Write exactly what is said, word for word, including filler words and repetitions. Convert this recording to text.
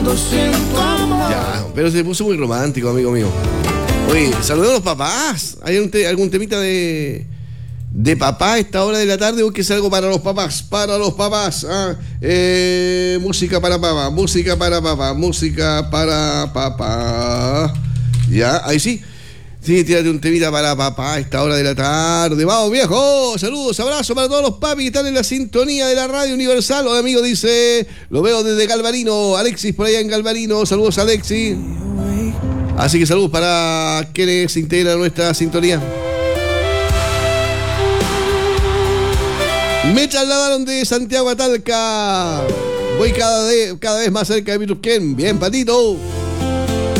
Ya, pero se puso muy romántico, amigo mío. Oye, saludemos a los papás. ¿Hay un te- algún temita de, de papá a esta hora de la tarde? O que es algo para los papás, para los papás. ¿Ah? Eh, música para papá, música para papá, música para papá. Ya, ahí sí. Sí, tírate un temita para papá a esta hora de la tarde. Vamos, viejo. Saludos, abrazos para todos los papis que están en la sintonía de la Radio Universal. Hola, amigo, dice. Lo veo desde Galvarino. Alexis por allá en Galvarino. Saludos, Alexis. Así que saludos para quienes se integran a nuestra sintonía. Me trasladaron de Santiago a Talca. Voy cada, de, cada vez más cerca de Pitusquén. Bien, patito.